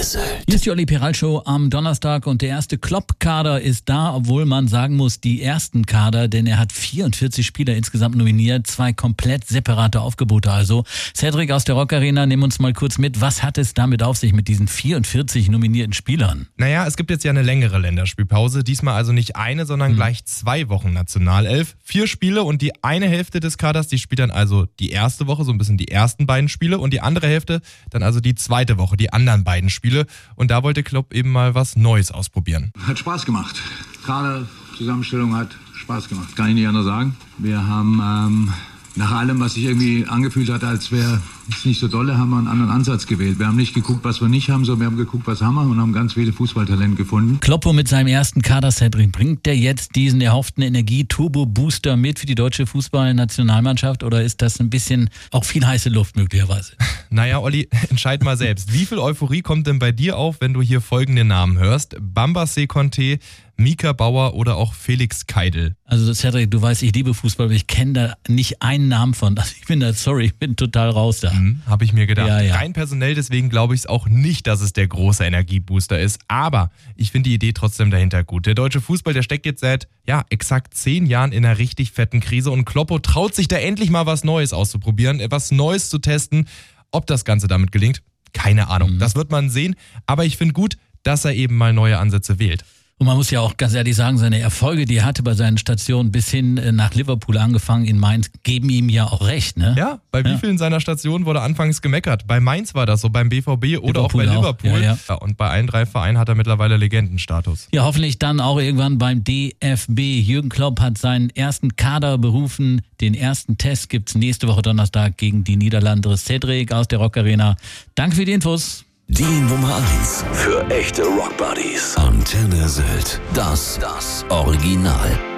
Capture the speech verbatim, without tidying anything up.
Sylt. Hier ist die Olli Peral Show am Donnerstag und der erste Klopp-Kader ist da, obwohl man sagen muss, die ersten Kader, denn er hat vierundvierzig Spieler insgesamt nominiert, zwei komplett separate Aufgebote also. Cedric aus der Rock Arena, nimm uns mal kurz mit, was hat es damit auf sich mit diesen vierundvierzig nominierten Spielern? Naja, es gibt jetzt ja eine längere Länderspielpause, diesmal also nicht eine, sondern hm. gleich zwei Wochen Nationalelf. Vier Spiele und die eine Hälfte des Kaders, die spielt dann also die erste Woche, so ein bisschen die ersten beiden Spiele und die andere Hälfte dann also die zweite Woche, die anderen beiden Spiele. Und da wollte Klopp eben mal was Neues ausprobieren. Hat Spaß gemacht. Kaderzusammenstellung hat Spaß gemacht. Kann ich nicht anders sagen. Wir haben ähm, nach allem, was sich irgendwie angefühlt hat, als wäre es nicht so dolle, haben wir einen anderen Ansatz gewählt. Wir haben nicht geguckt, was wir nicht haben, sondern wir haben geguckt, was haben wir und haben ganz viele Fußballtalente gefunden. Kloppo mit seinem ersten Kader, Cedric, bringt der jetzt diesen erhofften Energie-Turbo-Booster mit für die deutsche Fußballnationalmannschaft oder ist das ein bisschen auch viel heiße Luft möglicherweise? Naja, Olli, entscheid mal selbst. Wie viel Euphorie kommt denn bei dir auf, wenn du hier folgende Namen hörst? Bamba Conte, Mika Bauer oder auch Felix Keidel? Also Cedric, du weißt, ich liebe Fußball, aber ich kenne da nicht einen Namen von. Also ich bin da, sorry, ich bin total raus da. Mhm, habe ich mir gedacht. Ja, ja. Rein personell, deswegen glaube ich es auch nicht, dass es der große Energiebooster ist. Aber ich finde die Idee trotzdem dahinter gut. Der deutsche Fußball, der steckt jetzt seit, ja, exakt zehn Jahren in einer richtig fetten Krise und Kloppo traut sich da endlich mal was Neues auszuprobieren, etwas Neues zu testen. Ob das Ganze damit gelingt, keine Ahnung. Mhm. Das wird man sehen. Aber ich finde gut, dass er eben mal neue Ansätze wählt. Und man muss ja auch ganz ehrlich sagen, seine Erfolge, die er hatte bei seinen Stationen bis hin nach Liverpool angefangen in Mainz, geben ihm ja auch recht, ne? Ja, bei ja. wie vielen seiner Stationen wurde anfangs gemeckert? Bei Mainz war das so, beim B V B oder Liverpool auch bei Liverpool. Auch. Ja, ja. Und bei allen drei Vereinen hat er mittlerweile Legendenstatus. Ja, hoffentlich dann auch irgendwann beim D F B. Jürgen Klopp hat seinen ersten Kader berufen. Den ersten Test gibt's nächste Woche Donnerstag gegen die Niederlande. Cedric aus der Rock Arena. Danke für die Infos. Die Nummer eins für echte Rockbuddies. Antenne Sylt. Das, das Original.